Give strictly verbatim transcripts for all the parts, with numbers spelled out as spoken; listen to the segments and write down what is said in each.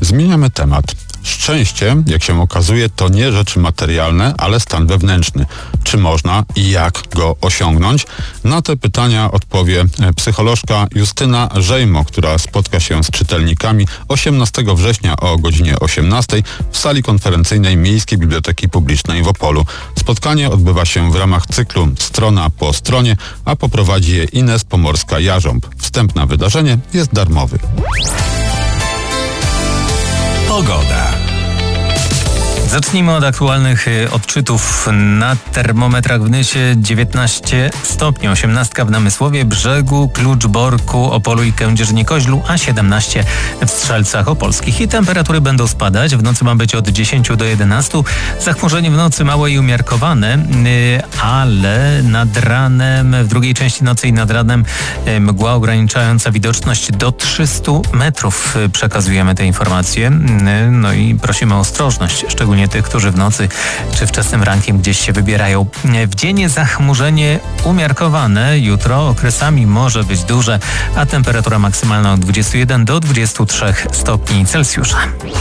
Zmieniamy temat. Szczęście, jak się okazuje, to nie rzeczy materialne, ale stan wewnętrzny. Czy można i jak go osiągnąć? Na te pytania odpowie psycholożka Justyna Żejmo, która spotka się z czytelnikami osiemnastego września o godzinie osiemnastej w sali konferencyjnej Miejskiej Biblioteki Publicznej w Opolu. Spotkanie odbywa się w ramach cyklu Strona po stronie, a poprowadzi je Ines Pomorska-Jarząb. Wstęp na wydarzenie jest darmowy. Pogoda. Zacznijmy od aktualnych odczytów. Na termometrach w Nysie dziewiętnaście stopni, osiemnastka w Namysłowie, Brzegu, Kluczborku, Opolu i Kędzierzynie-Koźlu, a siedemnaście w Strzelcach Opolskich. I temperatury będą spadać. W nocy ma być od dziesięciu do jedenastu. Zachmurzenie w nocy małe i umiarkowane, ale nad ranem, w drugiej części nocy i nad ranem mgła ograniczająca widoczność do trzystu metrów. Przekazujemy te informacje. No i prosimy o ostrożność, szczególnie tych, którzy w nocy czy wczesnym rankiem gdzieś się wybierają. W dzień zachmurzenie umiarkowane. Jutro okresami może być duże, a temperatura maksymalna od dwudziestu jeden do dwudziestu trzech stopni Celsjusza.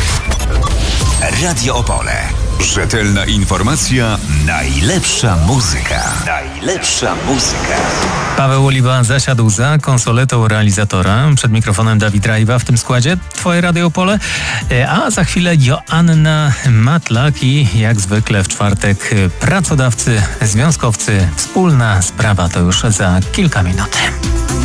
Radio Opole. Rzetelna informacja, najlepsza muzyka. Najlepsza muzyka. Paweł Oliwa zasiadł za konsoletą realizatora. Przed mikrofonem Dawid Rajwa w tym składzie. Twoje Radio Opole. A za chwilę Joanna Matlak i jak zwykle w czwartek pracodawcy, związkowcy. Wspólna sprawa to już za kilka minut.